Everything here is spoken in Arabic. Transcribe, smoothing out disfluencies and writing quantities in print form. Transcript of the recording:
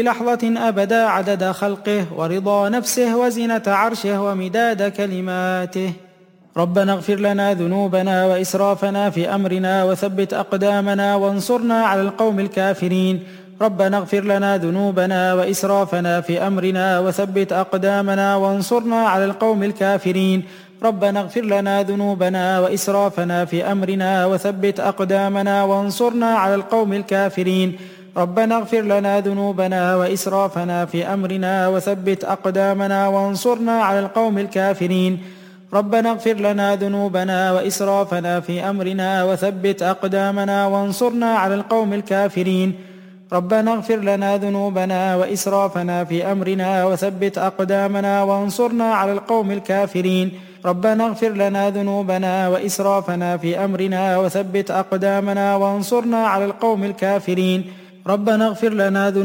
لحظة أبدا عدد خلقه ورضا نفسه وزنة عرشه ومداد كلماته. ربنا اغفر لنا ذنوبنا وإسرافنا في أمرنا وثبت أقدامنا وانصرنا على القوم الكافرين. ربنا اغفر لنا ذنوبنا وإسرافنا في أمرنا وثبت أقدامنا وانصرنا على القوم الكافرين. ربنا اغفر لنا ذنوبنا وإسرافنا في أمرنا وثبت أقدامنا وانصرنا على القوم الكافرين. ربنا اغفر لنا ذنوبنا وإسرافنا في أمرنا وثبت أقدامنا وانصرنا على القوم الكافرين. ربنا اغفر لنا ذنوبنا وإسرافنا في أمرنا وثبت أقدامنا وانصرنا على القوم الكافرين. ربنا اغفر لنا ذنوبنا وإسرافنا في أمرنا وثبت أقدامنا وانصرنا على القوم الكافرين. ربنا اغفر لنا ذنوبنا وإسرافنا في أمرنا وثبت أقدامنا وانصرنا على القوم الكافرين. ربنا اغفر لنا